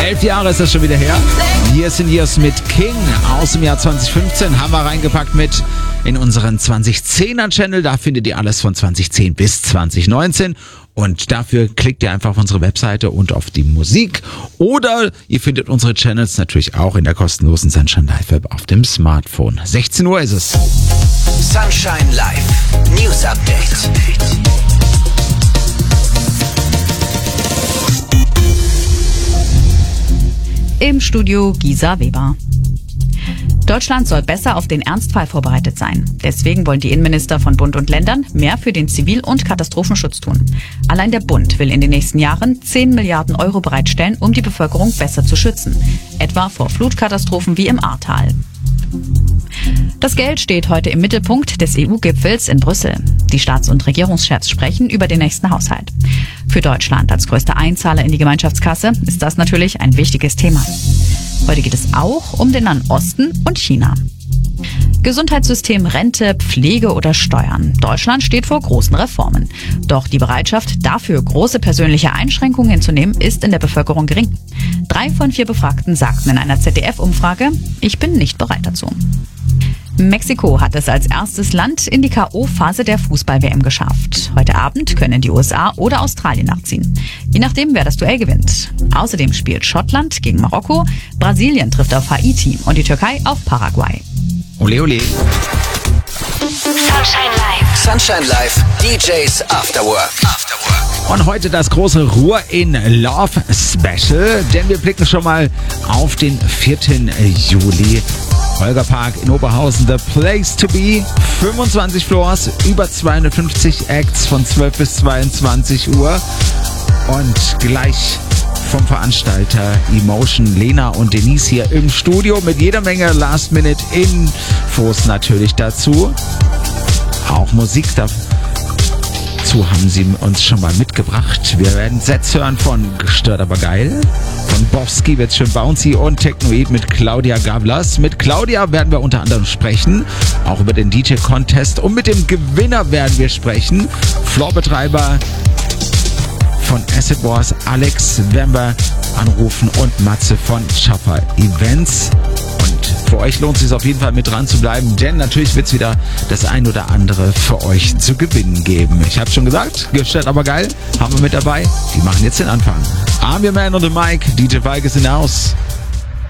11 Jahre ist das schon wieder her. Years and Years mit King aus dem Jahr 2015 haben wir reingepackt mit in unseren 2010er-Channel. Da findet ihr alles von 2010 bis 2019. Und dafür klickt ihr einfach auf unsere Webseite und auf die Musik. Oder ihr findet unsere Channels natürlich auch in der kostenlosen Sunshine Live App auf dem Smartphone. 16 Uhr ist es. Sunshine Live News Update. Im Studio Gisa Weber. Deutschland soll besser auf den Ernstfall vorbereitet sein. Deswegen wollen die Innenminister von Bund und Ländern mehr für den Zivil- und Katastrophenschutz tun. Allein der Bund will in den nächsten Jahren 10 Milliarden Euro bereitstellen, um die Bevölkerung besser zu schützen. Etwa vor Flutkatastrophen wie im Ahrtal. Das Geld steht heute im Mittelpunkt des EU-Gipfels in Brüssel. Die Staats- und Regierungschefs sprechen über den nächsten Haushalt. Für Deutschland als größter Einzahler in die Gemeinschaftskasse ist das natürlich ein wichtiges Thema. Heute geht es auch um den Nahen Osten und China. Gesundheitssystem, Rente, Pflege oder Steuern. Deutschland steht vor großen Reformen. Doch die Bereitschaft, dafür große persönliche Einschränkungen hinzunehmen, ist in der Bevölkerung gering. 3 von 4 Befragten sagten in einer ZDF-Umfrage, ich bin nicht bereit dazu. Mexiko hat es als erstes Land in die K.O.-Phase der Fußball-WM geschafft. Heute Abend können die USA oder Australien nachziehen. Je nachdem, wer das Duell gewinnt. Außerdem spielt Schottland gegen Marokko, Brasilien trifft auf Haiti und die Türkei auf Paraguay. Ole, ole. Sunshine Live. Sunshine Live. DJs After Work. Und heute das große Ruhr in Love Special, denn wir blicken schon mal auf den 4. Juli. Holgerpark in Oberhausen, the place to be. 25 Floors, über 250 Acts von 12 bis 22 Uhr. Und gleich vom Veranstalter Emotion, Lena und Denise hier im Studio mit jeder Menge Last-Minute-Infos natürlich dazu. Auch Musik dazu haben sie uns schon mal mitgebracht. Wir werden Sets hören von Gestört aber geil. Von Bowski wird's schön bouncy und Technoid mit Claudia Gavlas. Mit Claudia werden wir unter anderem sprechen, auch über den DJ-Contest, und mit dem Gewinner werden wir sprechen. Floorbetreiber von Acid Wars, Alex, werden wir anrufen, und Matze von Schaffer Events. Und für euch lohnt es sich auf jeden Fall mit dran zu bleiben, denn natürlich wird es wieder das ein oder andere für euch zu gewinnen geben. Ich habe schon gesagt, Gestört aber geil, haben wir mit dabei. Die machen jetzt den Anfang. I'm your man on the mic, DJ Falk ist in der Haus.